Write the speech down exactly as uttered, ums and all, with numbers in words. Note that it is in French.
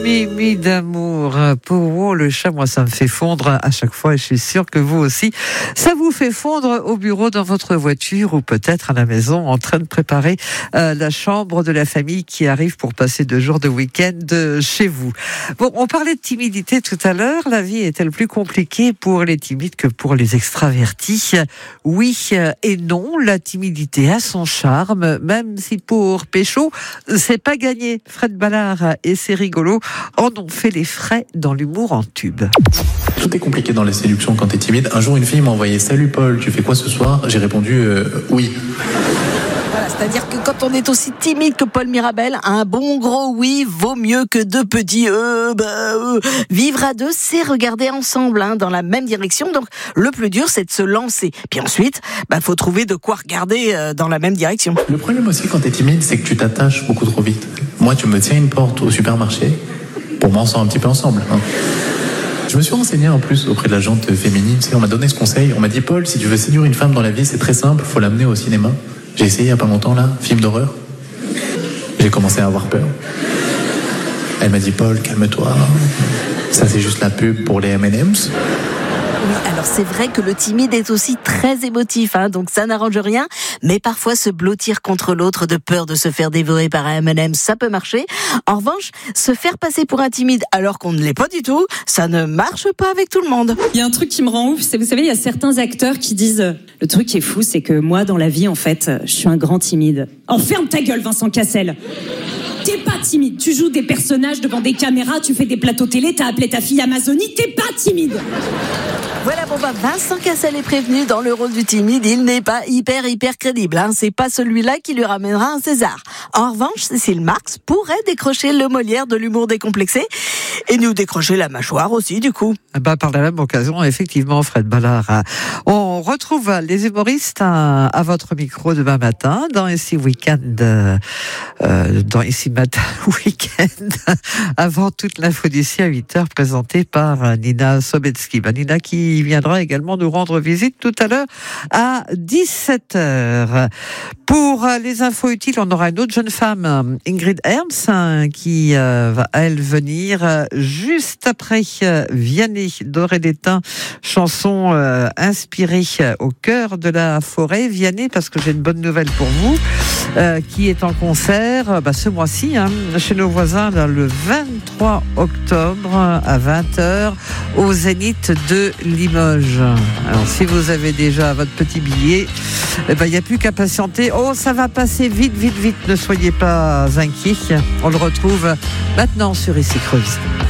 Mimi d'amour pour oh, le chat, moi ça me fait fondre à chaque fois et je suis sûre que vous aussi, ça vous fait fondre au bureau, dans votre voiture ou peut-être à la maison en train de préparer euh, la chambre de la famille qui arrive pour passer deux jours de week-end chez vous. Bon, on parlait de timidité tout à l'heure, la vie est-elle plus compliquée pour les timides que pour les extravertis? Oui et non, la timidité a son charme, même si pour pécho, c'est pas gagné. Fred Ballard et c'est rigolo en ont fait les frais dans l'humour en tube. Tout est compliqué dans les séductions quand t'es timide. Un jour, une fille m'a envoyé « Salut Paul, tu fais quoi ce soir ?» J'ai répondu euh, « Oui ». Voilà, c'est-à-dire que quand on est aussi timide que Paul Mirabel, un bon gros oui vaut mieux que deux petits euh, bah, euh. Vivre à deux, c'est regarder ensemble hein, dans la même direction. Donc le plus dur, c'est de se lancer. Puis ensuite, bah faut trouver de quoi regarder euh, dans la même direction. Le problème aussi quand t'es timide, c'est que tu t'attaches beaucoup trop vite. Moi, tu me tiens une porte au supermarché, pour m'en sortir un petit peu ensemble. Hein. Je me suis renseigné en plus auprès de la jante féminine. Tu sais, on m'a donné ce conseil. On m'a dit, Paul, si tu veux séduire une femme dans la vie, c'est très simple, faut l'amener au cinéma. J'ai essayé il y a pas longtemps là, film d'horreur. J'ai commencé à avoir peur. Elle m'a dit, Paul, calme-toi. Ça c'est juste la pub pour les M and M's. Oui, alors c'est vrai que le timide est aussi très émotif, hein, donc ça n'arrange rien. Mais parfois se blottir contre l'autre de peur de se faire dévorer par un M and M, ça peut marcher. En revanche, se faire passer pour un timide alors qu'on ne l'est pas du tout, ça ne marche pas avec tout le monde. Il y a un truc qui me rend ouf, c'est, vous savez, il y a certains acteurs qui disent le truc qui est fou, c'est que moi dans la vie, en fait, je suis un grand timide. Oh, ferme ta gueule, Vincent Cassel. T'es pas timide, tu joues des personnages devant des caméras, tu fais des plateaux télé, t'as appelé ta fille Amazonie, t'es pas timide. Voilà, bon bah Vincent Cassel est prévenu, dans le rôle du timide, il n'est pas hyper hyper crédible, hein. C'est pas celui-là qui lui ramènera un César. En revanche, Cécile Marx pourrait décrocher le Molière de l'humour décomplexé et nous décrocher la mâchoire aussi du coup. Bah, par la même occasion, effectivement, Fred Ballard. On retrouve les humoristes à, à votre micro demain matin dans Ici Week-end, euh, dans Ici Matin Week-end, avant toute l'info d'ici à huit heures, présentée par Nina Sobetsky. Bah, Nina qui viendra également nous rendre visite tout à l'heure à dix-sept heures. Pour les infos utiles, on aura une autre jeune femme, Ingrid Ernst, qui euh, va, elle, venir juste après euh, Vianney d'Or et d'Étain, chanson euh, inspirée au cœur de la forêt. Vianney, parce que j'ai une bonne nouvelle pour vous, euh, qui est en concert bah, ce mois-ci, hein, chez nos voisins, là, le vingt-trois octobre à vingt heures, au Zénith de Limoges. Alors, si vous avez déjà votre petit billet, il eh ben, n'y a plus qu'à patienter. Oh, ça va passer vite, vite, vite. Ne soyez pas inquiets. On le retrouve maintenant sur Ici Creuse.